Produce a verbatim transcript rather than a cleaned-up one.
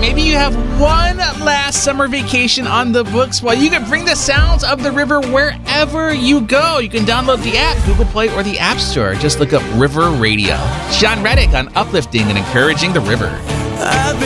maybe you have one last summer vacation on the books. Well, you can bring the sounds of the river wherever you go. You can download the app, Google Play, or the App Store. Just look up River Radio. Sean Reddick on uplifting and encouraging the river.